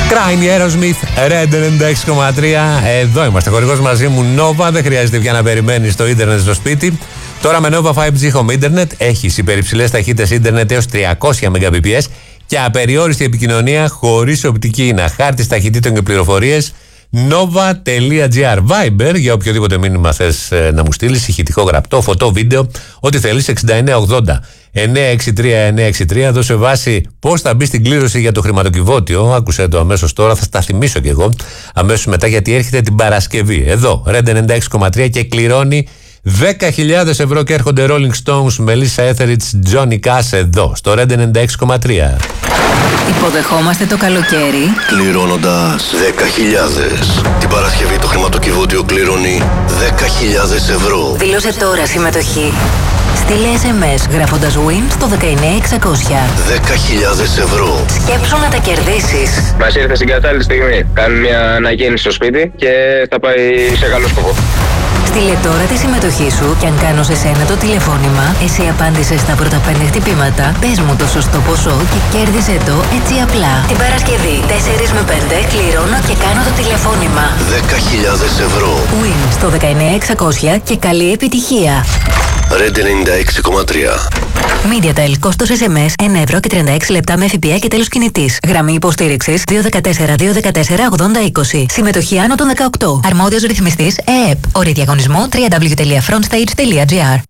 Crying Aerosmith, Red 96,3. Εδώ είμαστε, χορηγός μαζί μου Nova. Δεν χρειάζεται πια να περιμένεις το ίντερνετ στο σπίτι. Τώρα με Nova 5G Home Internet έχεις υπερυψηλές ταχύτητες ίντερνετ έως 300 Mbps και απεριόριστη επικοινωνία χωρίς οπτική ίνα. Χάρτης ταχυτήτων και πληροφορίες nova.gr. Viber για οποιοδήποτε μήνυμα θες να μου στείλεις, ηχητικό, γραπτό, φωτό, βίντεο, ό,τι θέλεις. 6980 963 963. Δώσε βάση πώς θα μπει στην κλήρωση για το χρηματοκιβώτιο. Άκουσε το αμέσως τώρα, θα τα θυμίσω κι εγώ αμέσως μετά, γιατί έρχεται την Παρασκευή. Εδώ, Red 96,3 και κληρώνει 10.000 ευρώ και έρχονται Rolling Stones, Melissa Etheridge, Johnny Cash εδώ, στο Red 96,3. Υποδεχόμαστε το καλοκαίρι κληρώνοντας 10.000. Την Παρασκευή το χρηματοκιβώτιο κληρώνει 10.000 ευρώ. Δήλωσε τώρα συμμετοχή. Στείλε SMS γράφοντας WIN στο 19600. 10.000 ευρώ. Σκέψου να τα κερδίσεις. Μας ήρθε στην κατάλληλη στιγμή. Κάνουμε μια αναγέννηση στο σπίτι και θα πάει σε καλό σκοπό. Στείλε τώρα τη συμμετοχή σου και αν κάνω σε σένα το τηλεφώνημα, εσύ απάντησες στα πρώτα 5 χτυπήματα, πες μου το σωστό ποσό και κέρδισε το έτσι απλά. Την Παρασκευή 4 με 5 κληρώνω και κάνω το τηλεφώνημα. 10.000 ευρώ. WIN στο 19600 και καλή επιτυχία. Red 96,3. MediaTel, κόστος SMS 1 ευρώ και 36 λεπτά με ΦΠΑ και τέλος κινητής. Γραμμή υποστήριξης 214-214-8020. Συμμετοχή άνω των 18. Αρμόδιος ρυθμιστής ΕΕΠ. Όροι διαγωνισμού www.frontstage.gr.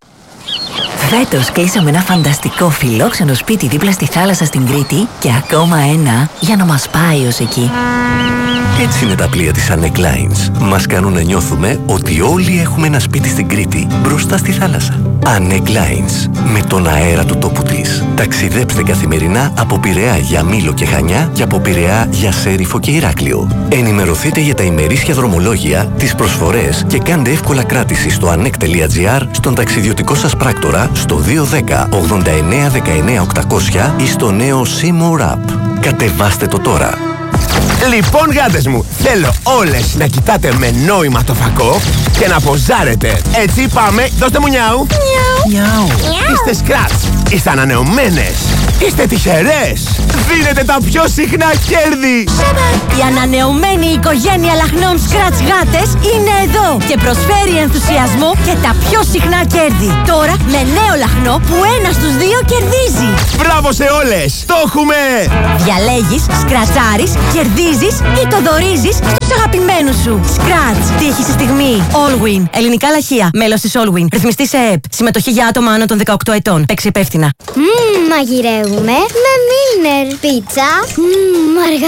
Φέτος κλείσαμε ένα φανταστικό φιλόξενο σπίτι δίπλα στη θάλασσα στην Κρήτη και ακόμα ένα για να μας πάει ως εκεί. Έτσι είναι τα πλοία της Anec Lines. Μας κάνουν να νιώθουμε ότι όλοι έχουμε ένα σπίτι στην Κρήτη, μπροστά στη θάλασσα. Anec Lines, με τον αέρα του τόπου της. Ταξιδέψτε καθημερινά από Πειραιά για Μήλο και Χανιά και από Πειραιά για Σέριφο και Ηράκλειο. Ενημερωθείτε για τα ημερήσια δρομολόγια, τις προσφορές και κάντε εύκολα κράτηση στο anec.gr, στον ταξιδιωτικό σας πράκτορα, στο 210 89 19 800 ή στο νέο Seymour App. Κατεβάστε το τώρα. Λοιπόν, γάτες μου, θέλω όλες να κοιτάτε με νόημα το φακό και να ποζάρετε. Έτσι, πάμε, δώστε μου νιάου. Νιάου. Είστε σκράτς, είστε ανανεωμένες, είστε τυχερές. Δίνετε τα πιο συχνά κέρδη. Η ανανεωμένη οικογένεια λαχνών Scratch γάτες είναι εδώ και προσφέρει ενθουσιασμό και τα πιο συχνά κέρδη. Τώρα με νέο λαχνό που 1 στους 2 κερδίζει. Μπράβο σε όλες, το έχουμε. Διαλέγεις, σκρατσάρεις, κερδίζεις ή το δωρίζεις στους αγαπημένους σου. Scratch, τύχη στη στιγμή. Allwin, ελληνικά λαχεία, μέλος της Allwin, ρυθμιστής ΕΕΠ. Συμμετοχή για άτομα άνω των 18 ετών. Παίξει υπεύθυνα. Μαγειρεύουμε με Milner. Πίτσα, αργά.